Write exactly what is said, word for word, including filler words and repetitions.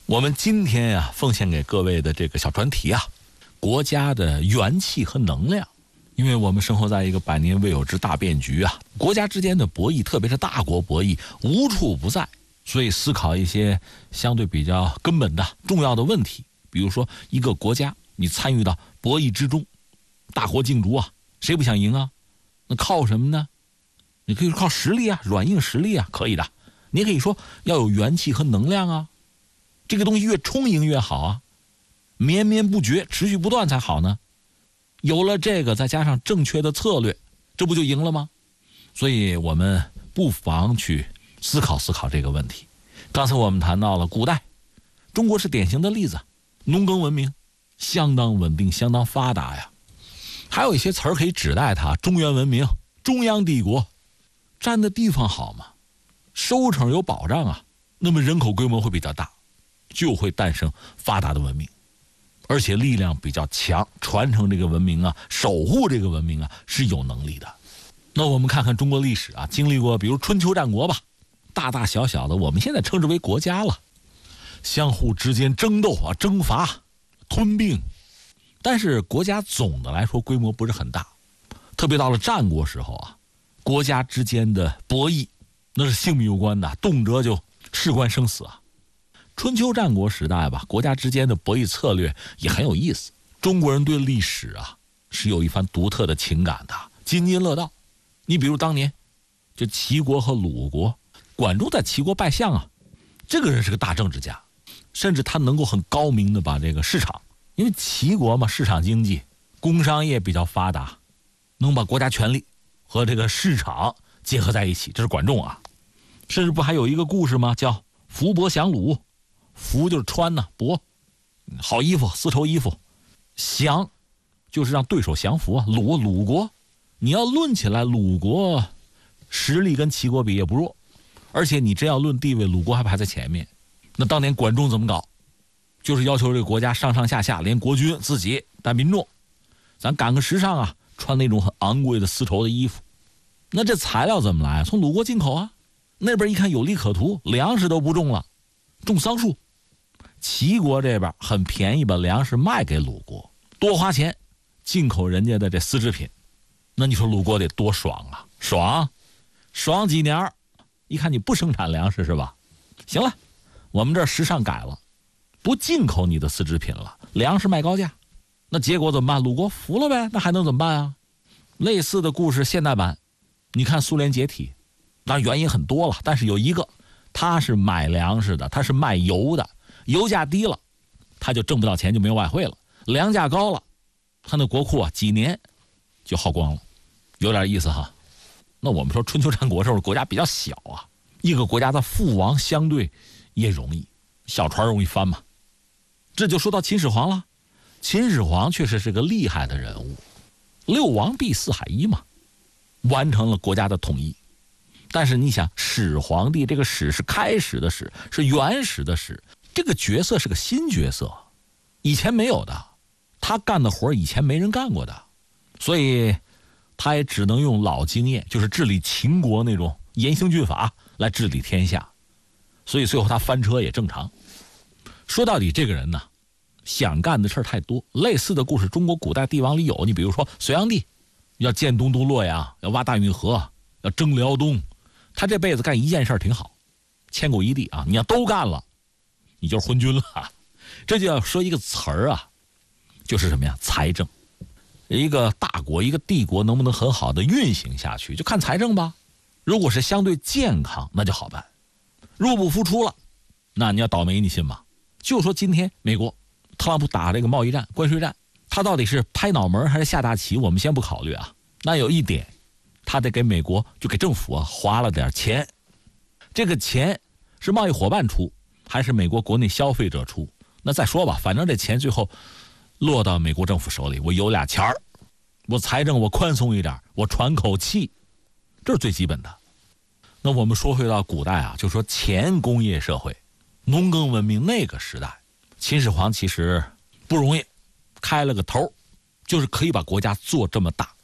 我们今天呀、啊，奉献给各位的这个小专题啊，国家的元气和能量。因为我们生活在一个百年未有之大变局啊，国家之间的博弈，特别是大国博弈，无处不在。所以思考一些相对比较根本的重要的问题，比如说一个国家你参与到博弈之中，大国竞逐啊，谁不想赢啊？那靠什么呢？你可以说靠实力啊，软硬实力啊，可以的。你也可以说要有元气和能量啊，这个东西越充盈越好啊，绵绵不绝，持续不断才好呢。有了这个，再加上正确的策略，这不就赢了吗？所以我们不妨去思考思考这个问题。刚才我们谈到了古代，中国是典型的例子，农耕文明相当稳定，相当发达呀。还有一些词儿可以指代它，中原文明、中央帝国，占的地方好嘛，收成有保障啊，那么人口规模会比较大，就会诞生发达的文明，而且力量比较强，传承这个文明啊，守护这个文明啊，是有能力的。那我们看看中国历史啊，经历过比如春秋战国吧，大大小小的我们现在称之为国家了，相互之间争斗啊，征伐、吞并，但是国家总的来说规模不是很大，特别到了战国时候啊，国家之间的博弈那是性命攸关的，动辄就事关生死啊。春秋战国时代吧，国家之间的博弈策略也很有意思。中国人对历史啊是有一番独特的情感的，津津乐道。你比如当年就齐国和鲁国，管仲在齐国拜相啊，这个人是个大政治家，甚至他能够很高明的把这个市场，因为齐国嘛，市场经济、工商业比较发达，能把国家权力和这个市场结合在一起，这是管仲啊。甚至不还有一个故事吗？叫服帛降鲁。服就是穿呢、啊，帛好衣服，丝绸衣服。降就是让对手降服啊。鲁鲁国，你要论起来，鲁国实力跟齐国比也不弱，而且你真要论地位，鲁国还排在前面。那当年管仲怎么搞？就是要求这个国家上上下下，连国君自己带民众，咱赶个时尚啊，穿那种很昂贵的丝绸的衣服。那这材料怎么来？从鲁国进口啊。那边一看有利可图，粮食都不种了，种桑树。齐国这边很便宜，把粮食卖给鲁国，多花钱进口人家的这丝织品。那你说鲁国得多爽啊？爽爽几年，一看你不生产粮食是吧？行了，我们这儿时尚改了，不进口你的丝织品了，粮食卖高价。那结果怎么办？鲁国服了呗，那还能怎么办啊？类似的故事现代版，你看苏联解体，当然原因很多了，但是有一个，他是买粮食的，他是卖油的，油价低了，他就挣不到钱，就没有外汇了；粮价高了，他那国库啊几年就耗光了，有点意思哈。那我们说春秋战国时候国家比较小啊，一个国家的覆亡相对也容易，小船容易翻嘛。这就说到秦始皇了，秦始皇确实是个厉害的人物，六王毕四海一嘛，完成了国家的统一。但是你想，始皇帝这个始是开始的始，是原始的始，这个角色是个新角色，以前没有的，他干的活以前没人干过的，所以他也只能用老经验，就是治理秦国那种严刑峻法来治理天下，所以最后他翻车也正常。说到底，这个人呢，想干的事太多，类似的故事中国古代帝王里有，你比如说隋炀帝要建东都洛阳，要挖大运河，要征辽东，他这辈子干一件事挺好，千古一帝啊！你要都干了，你就是昏君了。这就要说一个词儿啊，就是什么呀？财政。一个大国，一个帝国能不能很好的运行下去，就看财政吧。如果是相对健康，那就好办；入不敷出了，那你要倒霉，你信吗？就说今天美国特朗普打这个贸易战、关税战，他到底是拍脑门还是下大棋？我们先不考虑啊。那有一点，他得给美国就给政府啊花了点钱，这个钱是贸易伙伴出还是美国国内消费者出？那再说吧，反正这钱最后落到美国政府手里，我有俩钱儿，我财政我宽松一点，我喘口气，这是最基本的。那我们说回到古代啊，就说前工业社会、农耕文明那个时代，秦始皇其实不容易，开了个头，就是可以把国家做这么大。